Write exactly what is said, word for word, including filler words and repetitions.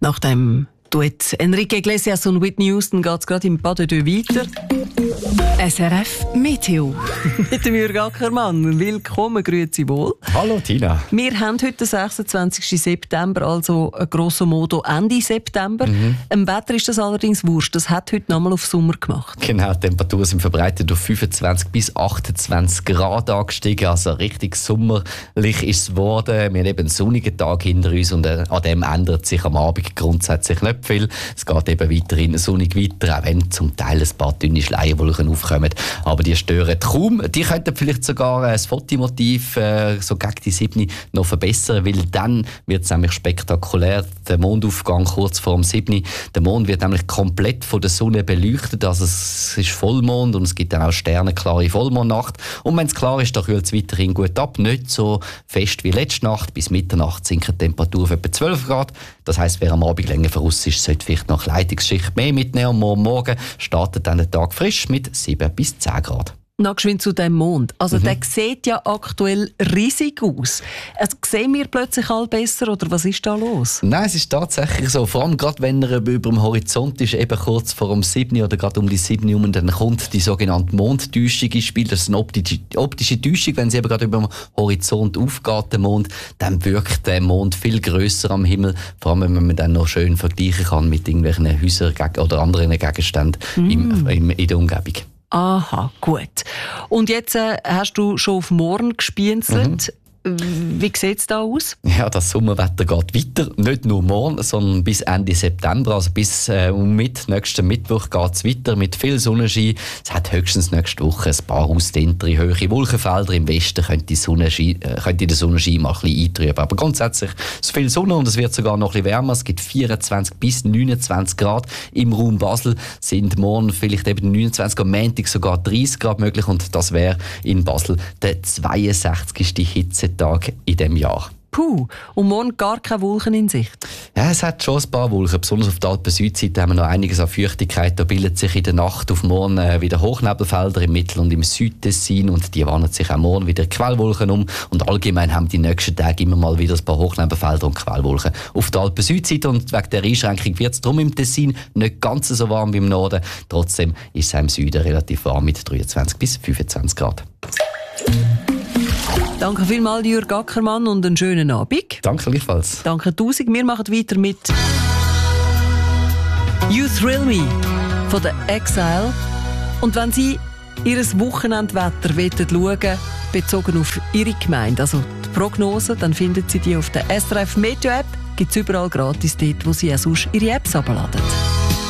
Nach dem Duett Enrique Iglesias und Whitney Houston geht es gerade im Pas de Deux weiter. S R F Meteo. Mit dem Jürg Ackermann. Willkommen, grüezi wohl. Hallo Tina. Wir haben heute den sechsundzwanzigsten September, also grosso modo Ende September. Mhm. Im Wetter ist das allerdings wurscht. Das hat heute nochmal auf Sommer gemacht. Genau, die Temperaturen sind verbreitet auf fünfundzwanzig bis achtundzwanzig Grad angestiegen. Also richtig sommerlich ist es geworden. Wir haben eben einen sonnigen Tag hinter uns und äh, an dem ändert sich am Abend grundsätzlich nicht viel. Es geht eben weiterhin sonnig weiter, auch wenn zum Teil ein paar dünne Schleierwolken aufkommen. Aber die stören kaum. Die könnten vielleicht sogar das Fotomotiv äh, so gegen die sieben noch verbessern, weil dann wird es nämlich spektakulär. Der Mondaufgang kurz vor dem sieben. Der Mond wird nämlich komplett von der Sonne beleuchtet. Also es ist Vollmond und es gibt dann auch sternenklare Vollmondnacht. Und wenn es klar ist, dann kühlt es weiterhin gut ab. Nicht so fest wie letzte Nacht. Bis Mitternacht sinkt die Temperatur auf etwa zwölf Grad. Das heisst, wer am Abend länger voraus ist, sollte vielleicht noch Kleidungsschicht mehr mitnehmen. Und morgen Morgen startet dann der Tag frisch mit sieben bis zehn Grad. Noch geschwind zu dem Mond. Also Mhm. der sieht ja aktuell riesig aus. Also, sehen wir plötzlich all besser oder was ist da los? Nein, es ist tatsächlich so. Vor allem gerade wenn er über dem Horizont ist, eben kurz vor dem sieben oder gerade um die sieben herum, dann kommt die sogenannte Mondtäuschung ins Spiel. Das ist eine optische, optische Täuschung. Wenn sie eben gerade über dem Horizont aufgeht, der Mond, dann wirkt der Mond viel grösser am Himmel. Vor allem, wenn man dann noch schön vergleichen kann mit irgendwelchen Häusern oder anderen Gegenständen mm. im, im, in der Umgebung. Aha, gut. Und jetzt äh, hast du schon auf morgen gespienzelt. Mhm. Wie sieht es da aus? Ja, das Sommerwetter geht weiter. Nicht nur morgen, sondern bis Ende September. Also bis äh, um mit nächsten Mittwoch geht es weiter mit viel Sonnenschein. Es hat höchstens nächste Woche ein paar ausdehntere, hohe Wolkenfelder. Im Westen könnte, die Sonnenschein, äh, könnte der Sonnenschein mal ein bisschen eintrüben. Aber grundsätzlich ist viel Sonne und es wird sogar noch ein bisschen wärmer. Es gibt vierundzwanzig bis neunundzwanzig Grad. Im Raum Basel sind morgen vielleicht eben neunundzwanzig, am Montag sogar dreißig Grad möglich. Und das wäre in Basel der zweiundsechzigste Hitze Tag in diesem Jahr. Puh, und morgen gar keine Wolken in Sicht? Ja, es hat schon ein paar Wolken. Besonders auf der Alpen-Südseite haben wir noch einiges an Feuchtigkeit. Da bildet sich in der Nacht auf morgen äh, wieder Hochnebelfelder im Mittel- und im Südtessin und die wandern sich auch morgen wieder Quellwolken um. Und allgemein haben die nächsten Tage immer mal wieder ein paar Hochnebelfelder und Quellwolken auf der Alpen-Südseite. Und wegen der Einschränkung wird es darum im Tessin nicht ganz so warm wie im Norden. Trotzdem ist es auch im Süden relativ warm mit dreiundzwanzig bis fünfundzwanzig Grad. Danke vielmals, Jürg Ackermann, und einen schönen Abend. Danke gleichfalls. Danke tausend. Wir machen weiter mit «You Thrill Me» von der Exile. Und wenn Sie Ihr Wochenendwetter schauen wollen, bezogen auf Ihre Gemeinde, also die Prognose, dann finden Sie die auf der S R F Meteo App. Gibt es überall gratis dort, wo Sie auch sonst Ihre Apps herunterladen.